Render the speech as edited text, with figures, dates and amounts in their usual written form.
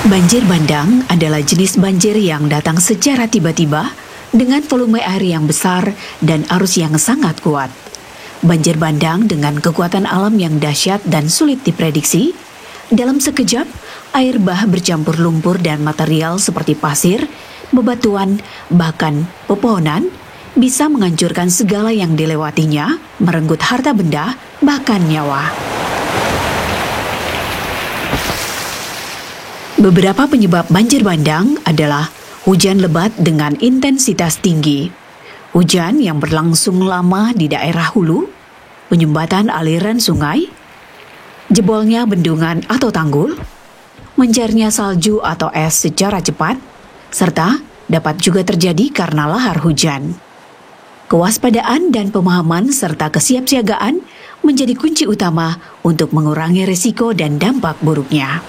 Banjir bandang adalah jenis banjir yang datang secara tiba-tiba dengan volume air yang besar dan arus yang sangat kuat. Banjir bandang dengan kekuatan alam yang dahsyat dan sulit diprediksi. Dalam sekejap, air bah bercampur lumpur dan material seperti pasir, bebatuan, bahkan pepohonan bisa menghancurkan segala yang dilewatinya, merenggut harta benda, bahkan nyawa. Beberapa penyebab banjir bandang adalah hujan lebat dengan intensitas tinggi, hujan yang berlangsung lama di daerah hulu, penyumbatan aliran sungai, jebolnya bendungan atau tanggul, menjarnya salju atau es secara cepat, serta dapat juga terjadi karena lahar hujan. Kewaspadaan dan pemahaman serta kesiapsiagaan menjadi kunci utama untuk mengurangi risiko dan dampak buruknya.